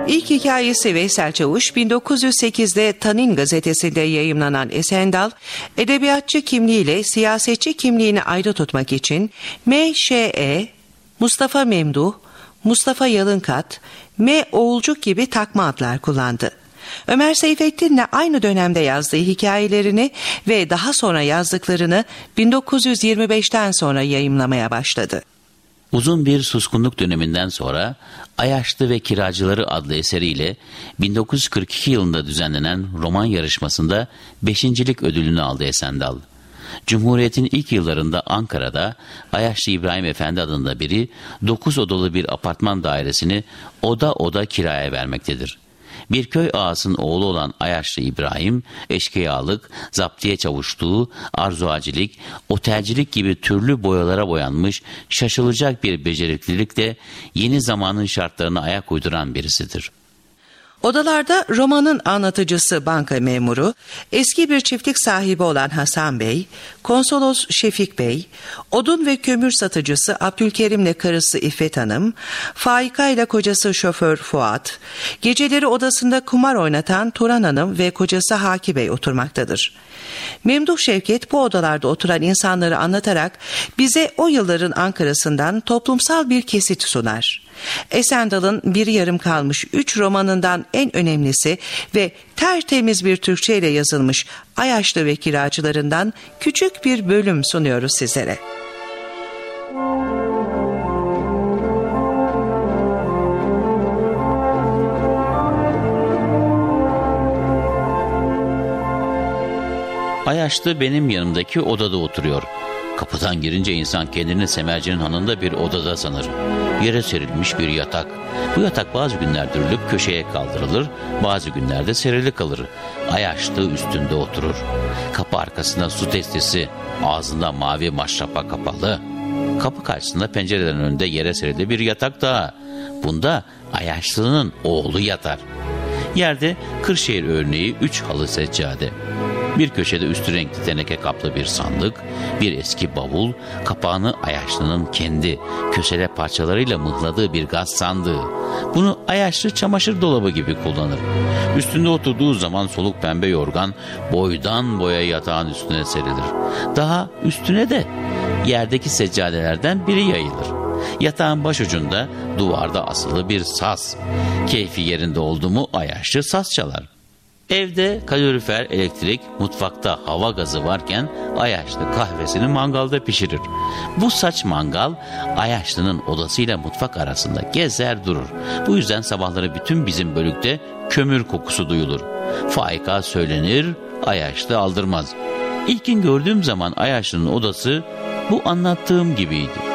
İlk hikayesi Veysel Çavuş 1908'de Tanin gazetesinde yayımlanan Esendal, edebiyatçı kimliğiyle siyasetçi kimliğini ayrı tutmak için M.Ş.E., Mustafa Memduh, Mustafa Yalınkat, M. Oğulcuk gibi takma adlar kullandı. Ömer Seyfettin'le aynı dönemde yazdığı hikayelerini ve daha sonra yazdıklarını 1925'ten sonra yayımlamaya başladı. Uzun bir suskunluk döneminden sonra Ayaşlı ve Kiracıları adlı eseriyle 1942 yılında düzenlenen roman yarışmasında 5.lik ödülünü aldı Esendal. Cumhuriyet'in ilk yıllarında Ankara'da Ayaşlı İbrahim Efendi adında biri 9 odalı bir apartman dairesini oda kiraya vermektedir. Bir köy ağasının oğlu olan Ayaşlı İbrahim, eşkıyalık, zaptiye çavuşluğu, arzuacilik, otelcilik gibi türlü boyalara boyanmış, şaşılacak bir beceriklilikle yeni zamanın şartlarına ayak uyduran birisidir. Odalarda romanın anlatıcısı banka memuru, eski bir çiftlik sahibi olan Hasan Bey, konsolos Şefik Bey, odun ve kömür satıcısı Abdülkerim'le karısı İffet Hanım, Faika ile kocası şoför Fuat, geceleri odasında kumar oynatan Turan Hanım ve kocası Haki Bey oturmaktadır. Memduh Şevket bu odalarda oturan insanları anlatarak bize o yılların Ankara'sından toplumsal bir kesit sunar. Esendal'ın bir yarım kalmış 3 romanından en önemlisi ve tertemiz bir Türkçe ile yazılmış Ayaşlı ve Kiracılarından küçük bir bölüm sunuyoruz sizlere. Ayaşlı benim yanımdaki odada oturuyor. Kapıdan girince insan kendini Semerci'nin hanında bir odada sanır. Yere serilmiş bir yatak. Bu yatak bazı günler dürülüp köşeye kaldırılır, bazı günlerde serili kalır. Ayaşlı üstünde oturur. Kapı arkasında su testisi, ağzında mavi maşrapa kapalı. Kapı karşısında pencerelerin önünde yere serili bir yatak daha. Bunda Ayaşlı'nın oğlu yatar. Yerde Kırşehir örneği 3 halı seccade. Bir köşede üstü renkli teneke kaplı bir sandık, bir eski bavul, kapağını Ayaşlı'nın kendi kösele parçalarıyla mıhladığı bir gaz sandığı. Bunu Ayaşlı çamaşır dolabı gibi kullanır. Üstünde oturduğu zaman soluk pembe yorgan boydan boya yatağın üstüne serilir. Daha üstüne de yerdeki seccadelerden biri yayılır. Yatağın başucunda duvarda asılı bir saz. Keyfi yerinde oldu mu Ayaşlı saz çalar. Evde kalorifer, elektrik, mutfakta hava gazı varken Ayaşlı kahvesini mangalda pişirir. Bu saç mangal Ayaşlı'nın odasıyla mutfak arasında gezer durur. Bu yüzden sabahları bütün bizim bölükte kömür kokusu duyulur. Faika söylenir, Ayaşlı aldırmaz. İlkin gördüğüm zaman Ayaşlı'nın odası bu anlattığım gibiydi.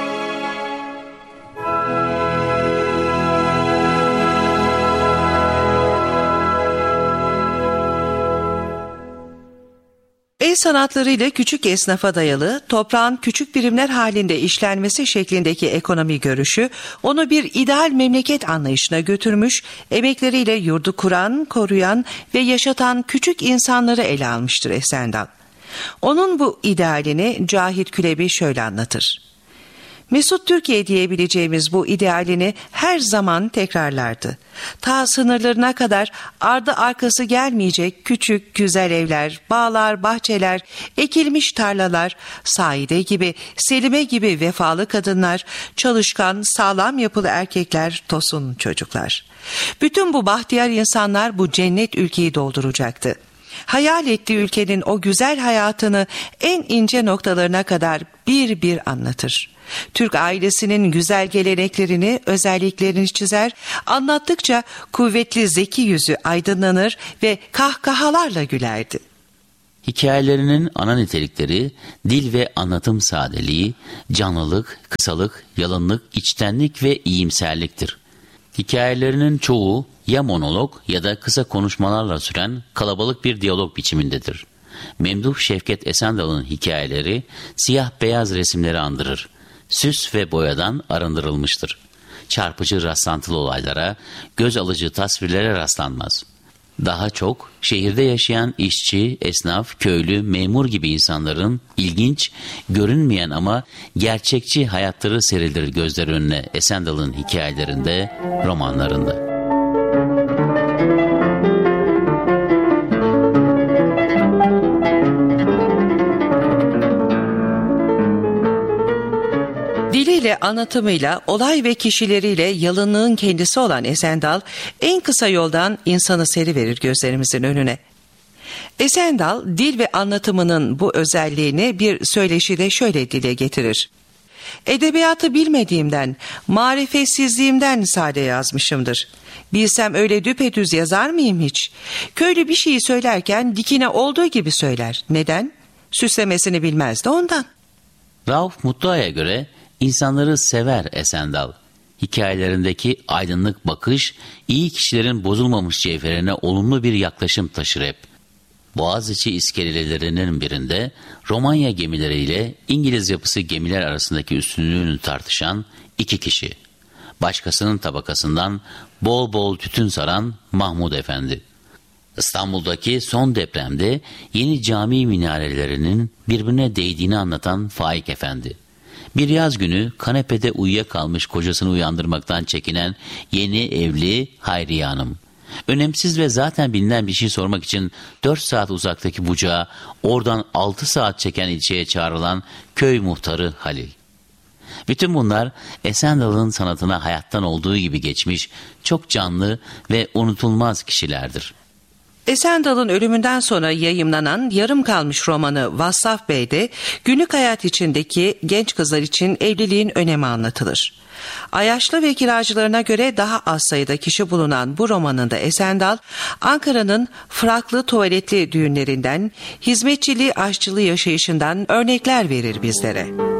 El sanatlarıyla küçük esnafa dayalı, toprağın küçük birimler halinde işlenmesi şeklindeki ekonomi görüşü, onu bir ideal memleket anlayışına götürmüş, emekleriyle yurdu kuran, koruyan ve yaşatan küçük insanları ele almıştır Esendal. Onun bu idealini Cahit Külebi şöyle anlatır. Mesut Türkiye diyebileceğimiz bu idealini her zaman tekrarlardı. Ta sınırlarına kadar ardı arkası gelmeyecek küçük güzel evler, bağlar, bahçeler, ekilmiş tarlalar, Saide gibi, Selime gibi vefalı kadınlar, çalışkan, sağlam yapılı erkekler, tosun çocuklar. Bütün bu bahtiyar insanlar bu cennet ülkeyi dolduracaktı. Hayal ettiği ülkenin o güzel hayatını en ince noktalarına kadar bir bir anlatır. Türk ailesinin güzel geleneklerini, özelliklerini çizer, anlattıkça kuvvetli zeki yüzü aydınlanır ve kahkahalarla gülerdi. Hikayelerinin ana nitelikleri dil ve anlatım sadeliği, canlılık, kısalık, yalınlık, içtenlik ve iyimserliktir. Hikayelerinin çoğu ya monolog ya da kısa konuşmalarla süren kalabalık bir diyalog biçimindedir. Memduh Şevket Esendal'ın hikayeleri siyah beyaz resimleri andırır. Süs ve boyadan arındırılmıştır. Çarpıcı rastlantılı olaylara, göz alıcı tasvirlere rastlanmaz. Daha çok şehirde yaşayan işçi, esnaf, köylü, memur gibi insanların ilginç, görünmeyen ama gerçekçi hayatları serilir gözler önüne Esendal'ın hikayelerinde, romanlarında. diliyle, anlatımıyla, olay ve kişileriyle yalınlığın kendisi olan Esendal, en kısa yoldan insanı seriverir gözlerimizin önüne. Esendal, dil ve anlatımının bu özelliğini bir söyleşide şöyle dile getirir. Edebiyatı bilmediğimden, marifetsizliğimden sade yazmışımdır. Bilsem öyle düpedüz yazar mıyım hiç? Köylü bir şeyi söylerken dikine olduğu gibi söyler. Neden? Süslemesini bilmez de ondan. Rauf Mutluay'a göre insanları sever Esendal. Hikayelerindeki aydınlık bakış, iyi kişilerin bozulmamış cevherine olumlu bir yaklaşım taşır hep. Boğaziçi iskelelerinin birinde Romanya gemileriyle İngiliz yapısı gemiler arasındaki üstünlüğünü tartışan iki kişi. Başkasının tabakasından bol bol tütün saran Mahmud Efendi. İstanbul'daki son depremde yeni cami minarelerinin birbirine değdiğini anlatan Faik Efendi. Bir yaz günü kanepede uyuyakalmış kocasını uyandırmaktan çekinen yeni evli Hayriye Hanım. Önemsiz ve zaten bilinen bir şey sormak için 4 saat uzaktaki bucağa, oradan 6 saat çeken ilçeye çağrılan köy muhtarı Halil. Bütün bunlar Esendal'ın sanatına hayattan olduğu gibi geçmiş, çok canlı ve unutulmaz kişilerdir. Esendal'ın ölümünden sonra yayımlanan yarım kalmış romanı Vassaf Bey'de günlük hayat içindeki genç kızlar için evliliğin önemi anlatılır. Ayaşlı ve kiracılarına göre daha az sayıda kişi bulunan bu romanında Esendal, Ankara'nın fraklı tuvaletli düğünlerinden, hizmetçili aşçılı yaşayışından örnekler verir bizlere.